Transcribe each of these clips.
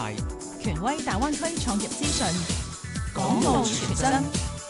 態， 權威大灣區創業資訊，港澳傳真。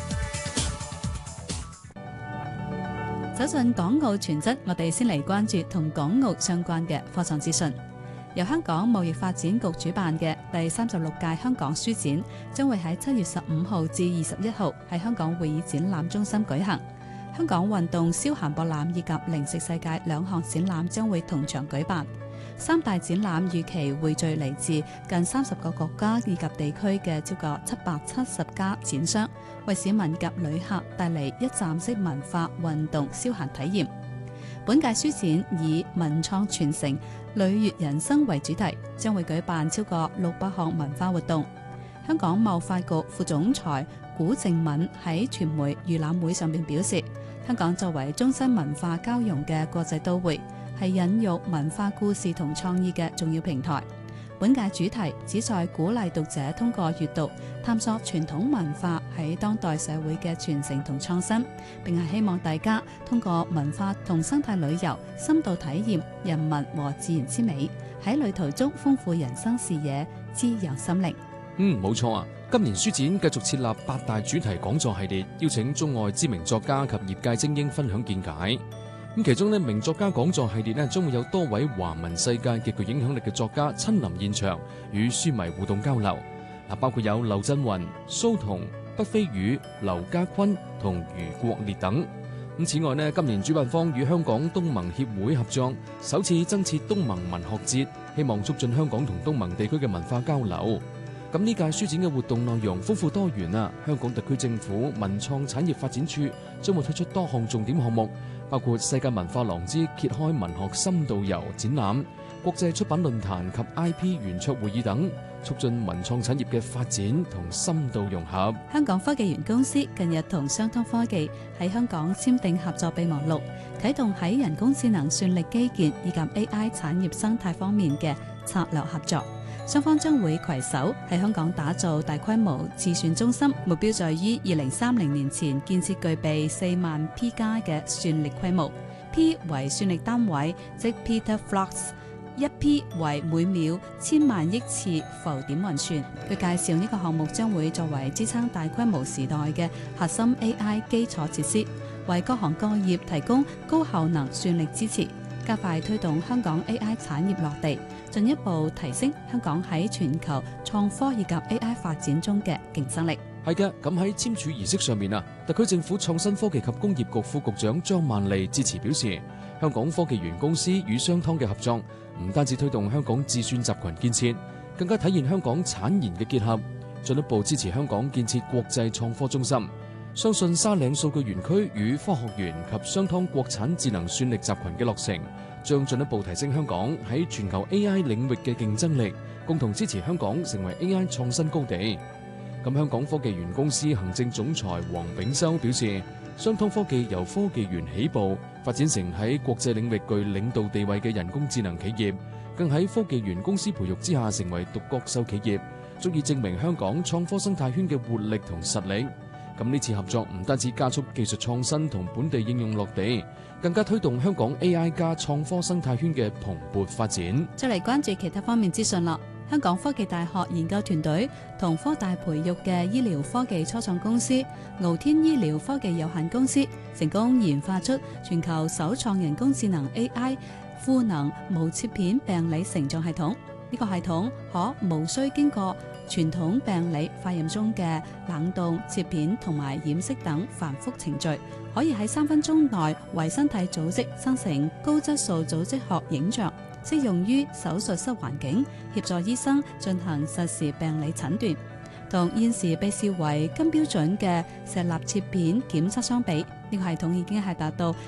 走進港澳傳真，我哋先嚟關注同港澳相關嘅科創資訊。由香港貿易發展局主辦嘅第36屆香港書展，將會喺7月15號至21號喺香港會議展覽中心舉行。香港運動消閒博覽以及零食世界兩項展覽將會同場舉辦。三大展覽預期匯聚嚟自近30個國家以及地區嘅超過770家展商，為市民及旅客帶嚟一站式文化運動消閒體驗。本屆書展以文創傳承、歲月人生為主題，將會舉辦超過600項文化活動。香港貿發局副總裁古靜敏喺傳媒預覽會上面表示，香港作為中西文化交融嘅國際都會，係孕育文化故事同創意嘅重要平台。本屆主題旨在鼓勵讀者通過閱讀探索傳統文化喺當代社會嘅傳承同創新，並係希望大家通過文化同生態旅遊深度體驗人文和自然之美，喺旅途中豐富人生視野，滋養心靈。 冇錯啊！今年書展繼續設立8大主題講座系列，邀請中外知名作家及業界精英分享見解。咁其中名作家講座系列將會有多位華文世界極具影響力嘅作家親臨現場，與書迷互動交流。包括有劉震雲、蘇童、畢飛宇、劉家坤同余國烈等。此外今年主辦方與香港東盟協會合作，首次增設東盟文學節，希望促進香港同東盟地區嘅文化交流。咁呢屆書展嘅活動內容豐富多元啊！香港特區政府文創產業發展處將會推出多項重點項目，包括世界文化廊之揭開文學深度遊展覽、國際出版論壇及 IP 圓桌會議等，促進文創產業嘅發展同深度融合。 香港科技園公司近日同商湯科技喺香港簽訂合作備忘錄，啟動喺人工智能算力基建以及 AI 產業生態方面嘅策略合作。雙方將會攜手喺香港打造大規模自算中心，目標在於2030年前建設具備4萬 P 加嘅算力規模。P 為算力單位，即 Petaflops， 1 P 為每秒1000萬億次浮點運算。佢介紹呢個項目將會作為支撐大規模時代嘅核心 AI 基礎設施，為各行各業提供高效能算力支持，加快推動香港 AI 產業落地，進一步提升香港喺全球創科以及 AI 發展中嘅競爭力。 係嘅，咁喺簽署儀式上面特區政府創新科技及工業局副局長張萬利致辭表示，香港科技園公司與商湯嘅合作，唔單止推動香港智算集群建設，更加體現香港產研嘅結合，進一步支持香港建設國際創科中心。相信沙嶺數據園區與科學園及商湯國產智能算力集群嘅落成，將進一步提升香港喺全球 AI 領域嘅競爭力，共同支持香港成為 AI 創新高地。咁香港科技園公司行政總裁黃炳修表示，商湯科技由科技園起步，發展成喺國際領域具領導地位嘅人工智能企業，更喺科技園公司培育之下成為獨角獸企業，足以證明香港創科生態圈嘅活力同實力。咁呢次合作唔單止加速技術創新同本地應用落地，更加推動香港 AI 加創科生態圈嘅蓬勃發展。 再嚟關注其他方面資訊啦。香港科技大學研究團隊同科大培育嘅醫療科技初創公司傲天醫療科技有限公司，成功研發出全球首創人工智能 AI 賦能無切片病理成像系統。呢個系統可無需經過傳統病理化驗中嘅冷凍、切片同埋染色等繁複程序，可以喺3分鐘內為身體組織生成高質素組織學影像，適用於手術室環境，協助醫生進行實時病理診斷。同現時被視為金標準嘅石蠟切片檢測相比，呢個系統已經係達到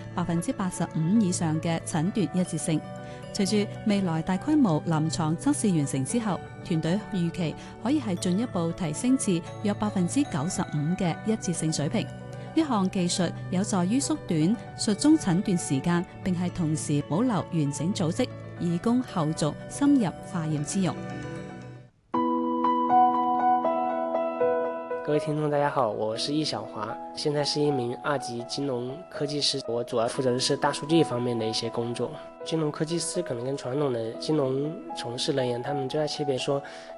85%以上嘅診斷一致性。隨住未來大規模臨床測試完成之後，團隊預期可以係進一步提升至約95%嘅一致性水平。呢項技術有助於縮短術中診斷時間，並係同時保留完整組織，以供後續深入化驗之用。 各位听众大家好，我是易小华，现在是一名2级金融科技师，我主要负责的是大数据方面的一些工作。金融科技师可能跟传统的金融从事人员，他们最大区别说